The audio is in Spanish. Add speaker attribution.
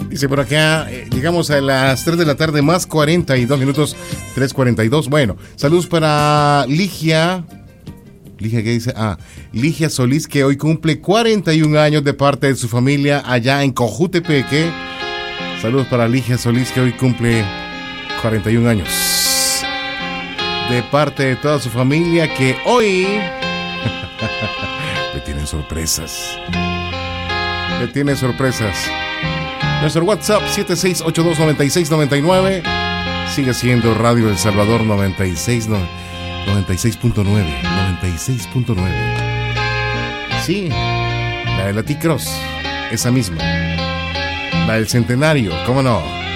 Speaker 1: Dice por acá, llegamos a las 3 de la tarde más 42 minutos, 3:42. Bueno, saludos para Ligia. Ligia, ¿qué dice? Ligia Solís, que hoy cumple 41 años de parte de su familia allá en Cojutepeque. Saludos para Ligia Solís, que hoy cumple 41 años. De parte de toda su familia, que hoy le tienen sorpresas. Le tienen sorpresas. Nuestro WhatsApp 76829699 sigue siendo Radio El Salvador 96.9. 96.9. Sí, la de la T-Cross, esa misma. La del centenario, ¿cómo no?